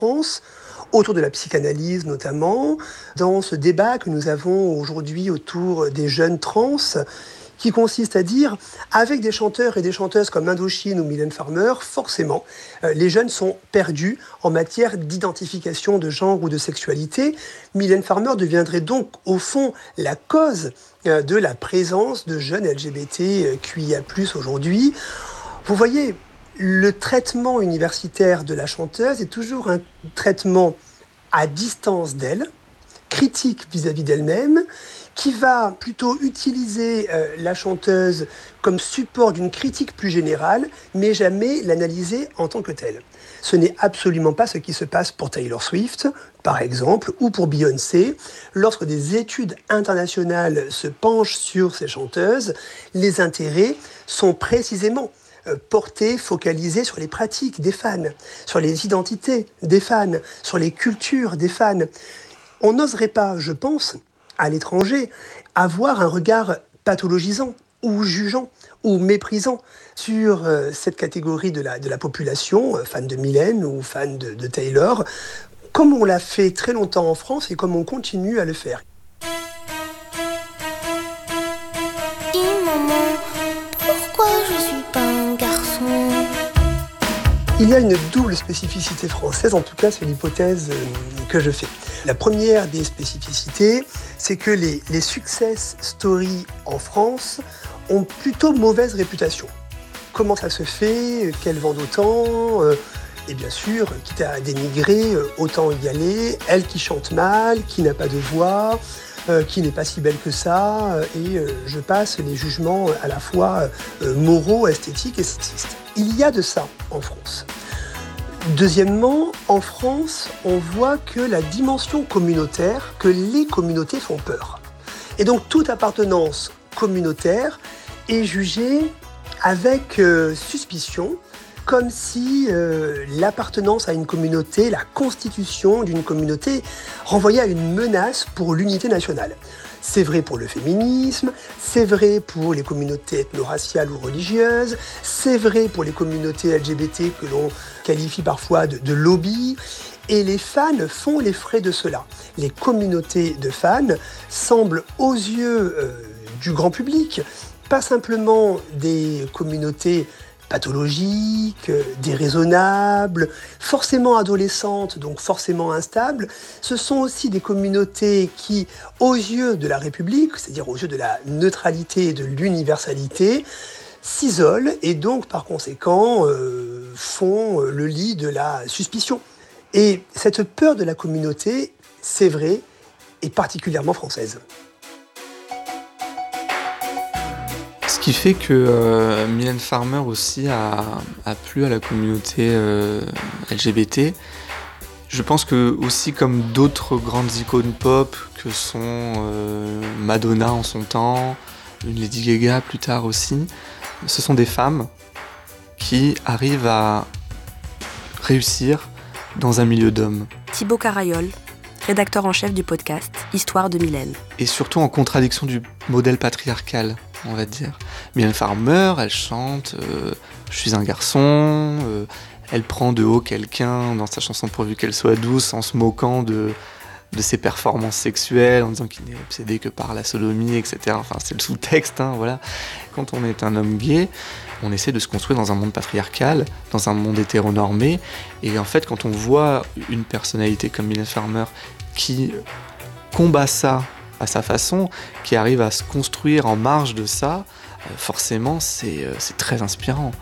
France, autour de la psychanalyse notamment, dans ce débat que nous avons aujourd'hui autour des jeunes trans, qui consiste à dire, avec des chanteurs et des chanteuses comme Indochine ou Mylène Farmer, forcément, les jeunes sont perdus en matière d'identification de genre ou de sexualité. Mylène Farmer deviendrait donc, au fond, la cause de la présence de jeunes LGBTQIA+, aujourd'hui. Vous voyez, le traitement universitaire de la chanteuse est toujours un traitement à distance d'elle, critique vis-à-vis d'elle-même, qui va plutôt utiliser la chanteuse comme support d'une critique plus générale, mais jamais l'analyser en tant que telle. Ce n'est absolument pas ce qui se passe pour Taylor Swift, par exemple, ou pour Beyoncé. Lorsque des études internationales se penchent sur ces chanteuses, les intérêts sont précisément portés, focalisés sur les pratiques des fans, sur les identités des fans, sur les cultures des fans. On n'oserait pas, je pense, à l'étranger, avoir un regard pathologisant ou jugeant ou méprisant sur cette catégorie de la population, fan de Mylène ou fan de Taylor, comme on l'a fait très longtemps en France et comme on continue à le faire. Dis maman, pourquoi je suis pas un garçon ? Il y a une double spécificité française, en tout cas c'est l'hypothèse que je fais. La première des spécificités, c'est que les success stories en France ont plutôt mauvaise réputation. Comment ça se fait ? Qu'elles vendent autant ? Et bien sûr, quitte à dénigrer, autant y aller. Elle qui chante mal, qui n'a pas de voix, qui n'est pas si belle que ça, et je passe les jugements à la fois moraux, esthétiques et sexistes. Il y a de ça en France. Deuxièmement, en France, on voit que la dimension communautaire, que les communautés font peur. Et donc toute appartenance communautaire est jugée avec suspicion, comme si l'appartenance à une communauté, la constitution d'une communauté, renvoyait à une menace pour l'unité nationale. C'est vrai pour le féminisme, c'est vrai pour les communautés ethno-raciales ou religieuses, c'est vrai pour les communautés LGBT que l'on qualifie parfois de lobby, et les fans font les frais de cela. Les communautés de fans semblent aux yeux du grand public pas simplement des communautés pathologiques, déraisonnables, forcément adolescentes, donc forcément instables. Ce sont aussi des communautés qui, aux yeux de la République, c'est-à-dire aux yeux de la neutralité et de l'universalité, s'isolent et donc, par conséquent, font le lit de la suspicion. Et cette peur de la communauté, c'est vrai, est particulièrement française. Ce qui fait que Mylène Farmer aussi a plu à la communauté LGBT. Je pense que aussi comme d'autres grandes icônes pop que sont Madonna en son temps, une Lady Gaga plus tard aussi, ce sont des femmes qui arrivent à réussir dans un milieu d'hommes. Thibaut Carayol, rédacteur en chef du podcast Histoire de Mylène. Et surtout en contradiction du modèle patriarcal, on va dire. Mylène Farmer, elle chante « Je suis un garçon », elle prend de haut quelqu'un dans sa chanson pourvu qu'elle soit douce en se moquant de ses performances sexuelles, en disant qu'il n'est obsédé que par la sodomie, etc. Enfin, c'est le sous-texte, hein, voilà. Quand on est un homme gay, on essaie de se construire dans un monde patriarcal, dans un monde hétéronormé, et en fait, quand on voit une personnalité comme Mylène Farmer qui combat ça à sa façon, qui arrive à se construire en marge de ça, forcément, c'est très inspirant.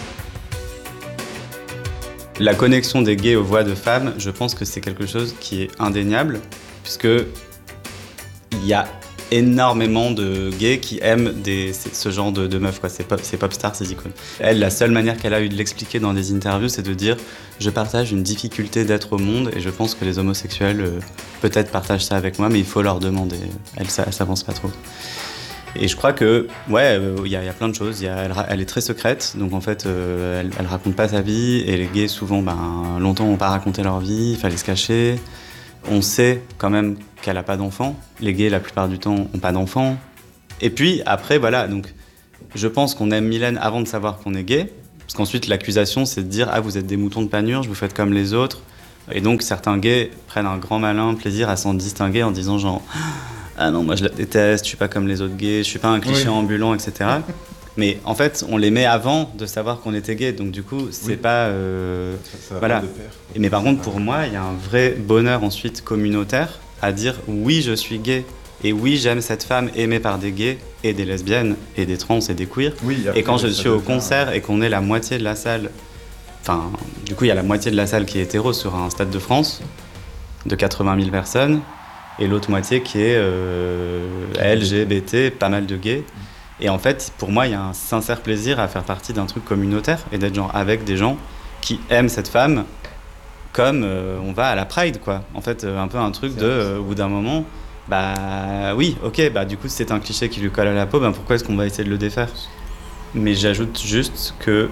La connexion des gays aux voix de femmes, je pense que c'est quelque chose qui est indéniable, puisque il y a énormément de gays qui aiment ce genre de meufs, quoi. Ces pop stars, ces icônes. Elle, la seule manière qu'elle a eu de l'expliquer dans des interviews, c'est de dire « Je partage une difficulté d'être au monde et je pense que les homosexuels peut-être partagent ça avec moi, mais il faut leur demander. » Elle s'avance pas trop. Et je crois que, ouais, y a plein de choses. Elle est très secrète, donc en fait, elle raconte pas sa vie. Et les gays, souvent, longtemps, n'ont pas raconté leur vie, il fallait se cacher. On sait quand même qu'elle a pas d'enfants. Les gays, la plupart du temps, ont pas d'enfants. Et puis, après, voilà, donc, je pense qu'on aime Mylène avant de savoir qu'on est gay. Parce qu'ensuite, l'accusation, c'est de dire « Ah, vous êtes des moutons de Panurge, vous faites comme les autres. Et donc certains gays prennent un grand malin plaisir à s'en distinguer en disant genre « Ah non, moi je la déteste, je suis pas comme les autres gays, je suis pas un cliché ambulant, etc. » Mais en fait, on les met avant de savoir qu'on était gay, donc du coup, c'est pas... ça voilà. va de pair. Mais par contre, pour moi, il y a un vrai bonheur ensuite communautaire à dire « Oui, je suis gay, et oui, j'aime cette femme aimée par des gays, et des lesbiennes, et des trans, et des queers. Oui, » Et quand je suis au concert et qu'on est la moitié de la salle... Enfin, du coup, il y a la moitié de la salle qui est hétéro sur un Stade de France, de 80 000 personnes, et l'autre moitié qui est LGBT, pas mal de gays. Et en fait, pour moi, il y a un sincère plaisir à faire partie d'un truc communautaire et d'être genre avec des gens qui aiment cette femme comme on va à la Pride, quoi. En fait, un peu un truc de, au bout d'un moment, bah oui, ok, bah du coup, c'est un cliché qui lui colle à la peau, bah pourquoi est-ce qu'on va essayer de le défaire ? Mais j'ajoute juste que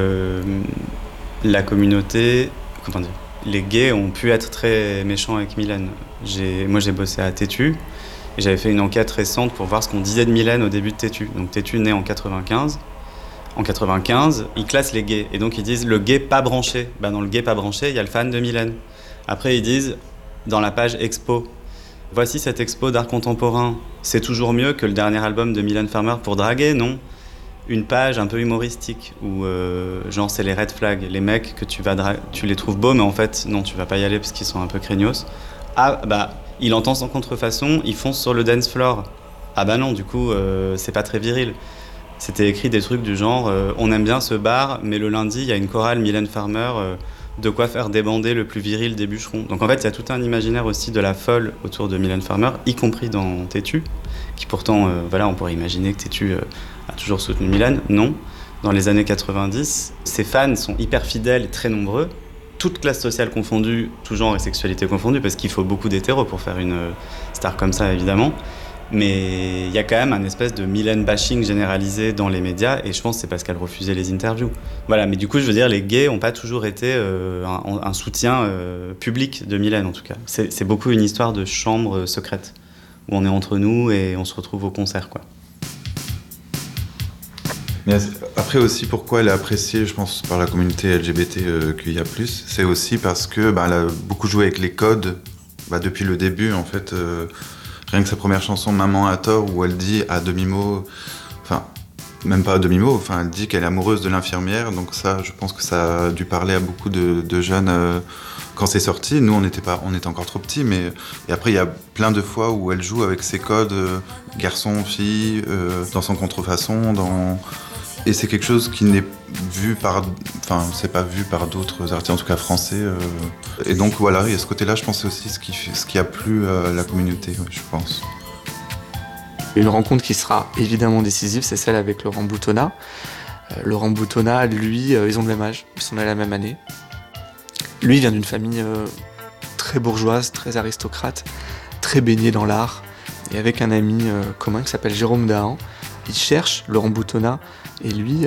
la communauté, comment dire, les gays ont pu être très méchants avec Mylène. Moi, j'ai bossé à Tétu. Et j'avais fait une enquête récente pour voir ce qu'on disait de Mylène au début de Tétu. Donc Tétu naît en 95. En 95, ils classent les gays. Et donc ils disent le gay pas branché. Bah, dans le gay pas branché, il y a le fan de Mylène. Après, ils disent dans la page expo, voici cette expo d'art contemporain. C'est toujours mieux que le dernier album de Mylène Farmer pour draguer, non ? Une page un peu humoristique où genre c'est les red flags. Les mecs que tu les trouves beaux, mais en fait, non, tu vas pas y aller parce qu'ils sont un peu craignos. Ah, bah... Il entend sans contrefaçon, il fonce sur le dance floor. Ah bah non, du coup, c'est pas très viril. C'était écrit des trucs du genre on aime bien ce bar, mais le lundi, il y a une chorale Mylène Farmer, de quoi faire débander le plus viril des bûcherons. Donc en fait, il y a tout un imaginaire aussi de la folle autour de Mylène Farmer, y compris dans Tétu, qui pourtant, voilà, on pourrait imaginer que Tétu a toujours soutenu Mylène. Non. Dans les années 90, ses fans sont hyper fidèles et très nombreux. Toute classe sociale confondue, tout genre et sexualité confondue, parce qu'il faut beaucoup d'hétéros pour faire une star comme ça, évidemment. Mais il y a quand même un espèce de Mylène bashing généralisé dans les médias, et je pense que c'est parce qu'elle refusait les interviews. Voilà, mais du coup, je veux dire, les gays n'ont pas toujours été un soutien public de Mylène, en tout cas. C'est beaucoup une histoire de chambre secrète, où on est entre nous et on se retrouve au concert, quoi. Mais après aussi, pourquoi elle est appréciée, je pense, par la communauté LGBTQIA+, c'est aussi parce que elle a beaucoup joué avec les codes depuis le début, en fait. Rien que sa première chanson, Maman à tort, où elle dit à demi-mot, enfin, même pas à demi-mot, enfin, elle dit qu'elle est amoureuse de l'infirmière, donc ça, je pense que ça a dû parler à beaucoup de jeunes quand c'est sorti. Nous, on était encore trop petits, mais et après, il y a plein de fois où elle joue avec ses codes garçon, fille, dans son contrefaçon, et c'est quelque chose qui n'est vu c'est pas vu par d'autres artistes, en tout cas français. Et donc voilà, il y a ce côté-là, je pense, c'est aussi ce qui a plu à la communauté, je pense. Une rencontre qui sera évidemment décisive, c'est celle avec Laurent Boutonnat. Laurent Boutonnat, lui, ils ont le même âge, ils sont nés la même année. Lui, il vient d'une famille très bourgeoise, très aristocrate, très baignée dans l'art, et avec un ami commun qui s'appelle Jérôme Dahan. Il cherche Laurent Boutonnat et lui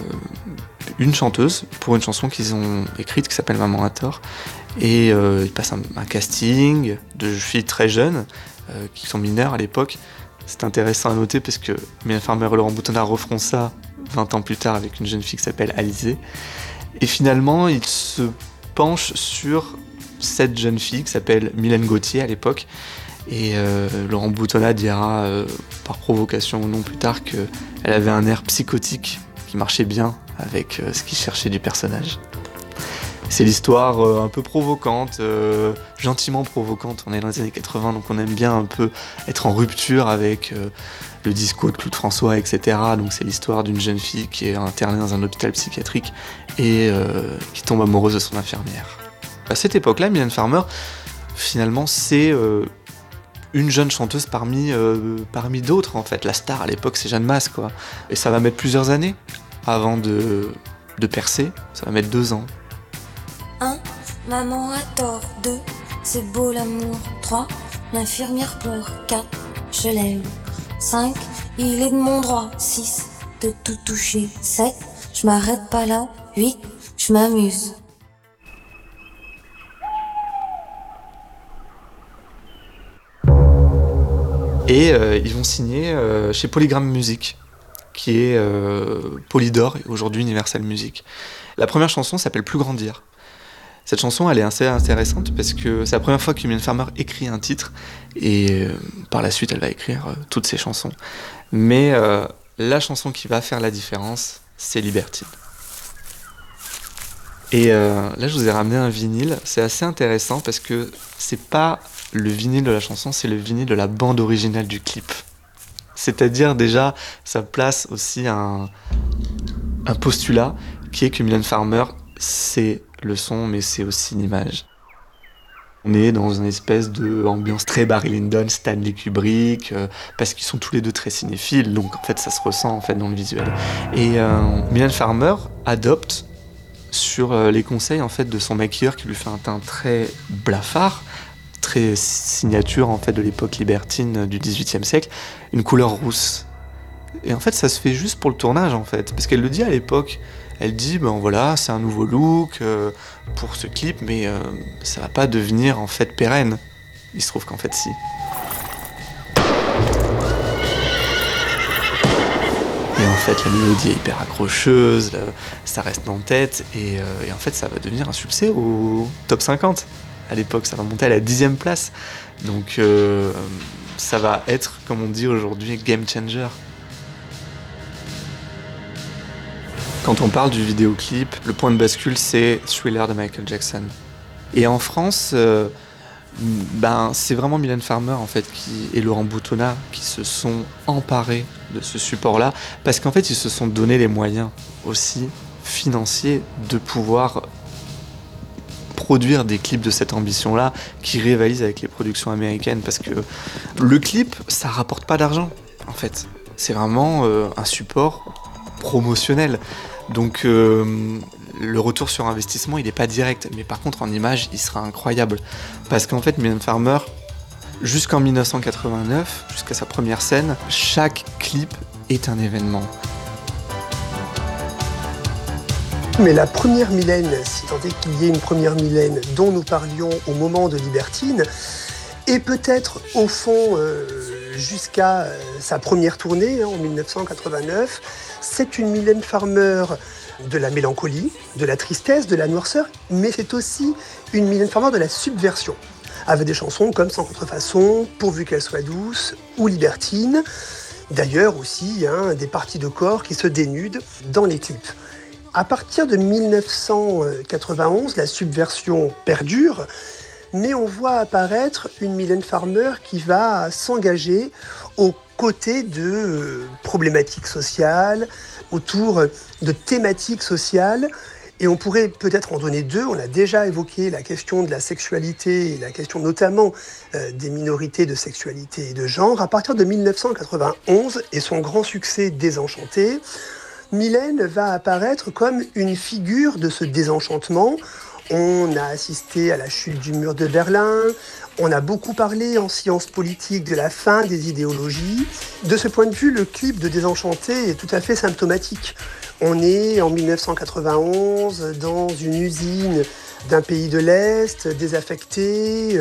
une chanteuse pour une chanson qu'ils ont écrite qui s'appelle Maman à tort, et il passe un casting de filles très jeunes qui sont mineures à l'époque. C'est intéressant à noter parce que Mylène Farmer et Laurent Boutonnat referont ça 20 ans plus tard avec une jeune fille qui s'appelle Alizée, et finalement il se penche sur cette jeune fille qui s'appelle Mylène Gauthier à l'époque. Et Laurent Boutonnat dira, par provocation ou non plus tard, qu'elle avait un air psychotique qui marchait bien avec ce qu'il cherchait du personnage. C'est l'histoire un peu provocante, gentiment provocante. On est dans les années 80, donc on aime bien un peu être en rupture avec le discours de Claude François, etc. Donc c'est l'histoire d'une jeune fille qui est internée dans un hôpital psychiatrique et qui tombe amoureuse de son infirmière. À cette époque-là, Mylène Farmer, finalement, c'est... une jeune chanteuse parmi d'autres, en fait. La star à l'époque, c'est Jeanne Masse, quoi. Et ça va mettre plusieurs années avant de percer. Ça va mettre 2 ans. 1. Maman a tort. 2. C'est beau l'amour. 3. L'infirmière pleure. 4. Je l'aime. 5. Il est de mon droit. 6. De tout toucher. 7. Je m'arrête pas là. 8. Je m'amuse. Et ils vont signer chez Polygram Music, qui est Polydor et aujourd'hui Universal Music. La première chanson s'appelle Plus grandir. Cette chanson, elle est assez intéressante parce que c'est la première fois que Mylène Farmer écrit un titre et par la suite, elle va écrire toutes ses chansons. Mais la chanson qui va faire la différence, c'est Libertine. Et là, je vous ai ramené un vinyle. C'est assez intéressant parce que c'est pas le vinyle de la chanson, c'est le vinyle de la bande originale du clip. C'est-à-dire déjà, ça place aussi un postulat qui est que Mylène Farmer, c'est le son, mais c'est aussi l'image. On est dans une espèce d'ambiance très Barry Lyndon, Stanley Kubrick, parce qu'ils sont tous les deux très cinéphiles, donc en fait ça se ressent en fait dans le visuel. Et Mylène Farmer adopte sur les conseils en fait de son maquilleur qui lui fait un teint très blafard, très signature en fait de l'époque libertine du XVIIIe siècle, une couleur rousse. Et en fait ça se fait juste pour le tournage en fait, parce qu'elle le dit à l'époque. Elle dit, ben voilà, c'est un nouveau look pour ce clip, mais ça va pas devenir en fait pérenne. Il se trouve qu'en fait, si. Et en fait, la mélodie est hyper accrocheuse, ça reste en tête, et en fait, ça va devenir un succès au top 50. À l'époque, ça va monter à la 10e place. Donc, ça va être, comme on dit aujourd'hui, game changer. Quand on parle du vidéoclip, le point de bascule, c'est Thriller de Michael Jackson. Et en France, c'est vraiment Mylène Farmer en fait, et Laurent Boutonnat qui se sont emparés de ce support-là, parce qu'en fait, ils se sont donné les moyens aussi financiers de pouvoir produire des clips de cette ambition-là qui rivalisent avec les productions américaines, parce que le clip, ça rapporte pas d'argent, en fait. C'est vraiment un support promotionnel. Donc le retour sur investissement, il n'est pas direct, mais par contre en image, il sera incroyable. Parce qu'en fait, Mylène Farmer, jusqu'en 1989, jusqu'à sa première scène, chaque clip est un événement. Mais la première Mylène, si tant est qu'il y ait une première Mylène dont nous parlions au moment de Libertine, et peut-être au fond jusqu'à sa première tournée en 1989, c'est une Mylène Farmer de la mélancolie, de la tristesse, de la noirceur, mais c'est aussi une Mylène Farmer de la subversion, avec des chansons comme Sans contrefaçon, Pourvu qu'elle soit douce ou Libertine. D'ailleurs aussi des parties de corps qui se dénudent dans les clips. À partir de 1991, la subversion perdure, mais on voit apparaître une Mylène Farmer qui va s'engager aux côtés de problématiques sociales, autour de thématiques sociales. Et on pourrait peut-être en donner deux. On a déjà évoqué la question de la sexualité et la question notamment des minorités de sexualité et de genre. À partir de 1991 et son grand succès Désenchanté, Mylène va apparaître comme une figure de ce désenchantement. On a assisté à la chute du mur de Berlin, on a beaucoup parlé en sciences politiques de la fin des idéologies. De ce point de vue, le clip de Désenchanté est tout à fait symptomatique. On est en 1991 dans une usine d'un pays de l'Est, désaffecté,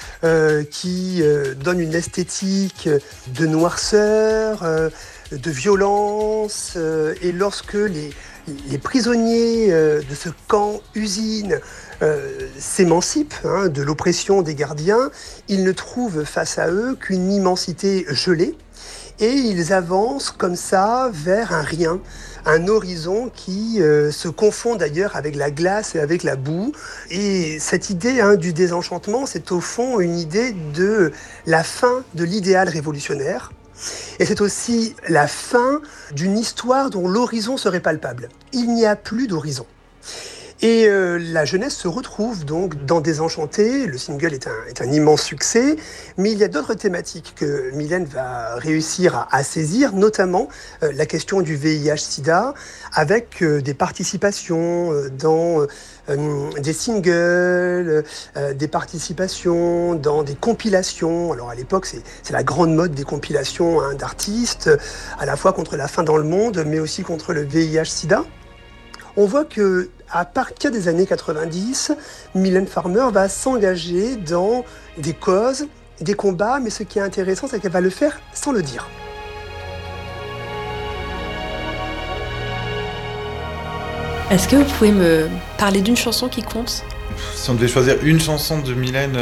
qui donne une esthétique de noirceur, de violence. Et lorsque les prisonniers de ce camp usine s'émancipent de l'oppression des gardiens, ils ne trouvent face à eux qu'une immensité gelée et ils avancent comme ça vers un rien, un horizon qui se confond d'ailleurs avec la glace et avec la boue. Et cette idée du désenchantement, c'est au fond une idée de la fin de l'idéal révolutionnaire. Et c'est aussi la fin d'une histoire dont l'horizon serait palpable. Il n'y a plus d'horizon. Et la jeunesse se retrouve donc dans Désenchanté. Le single est un immense succès, mais il y a d'autres thématiques que Mylène va réussir à saisir, notamment la question du VIH-Sida, avec des participations dans des singles, des participations dans des compilations. Alors à l'époque, c'est la grande mode des compilations d'artistes, à la fois contre la faim dans le monde, mais aussi contre le VIH-Sida. On voit que à partir des années 90, Mylène Farmer va s'engager dans des causes, des combats, mais ce qui est intéressant, c'est qu'elle va le faire sans le dire. Est-ce que vous pouvez me parler d'une chanson qui compte Si on devait choisir une chanson de Mylène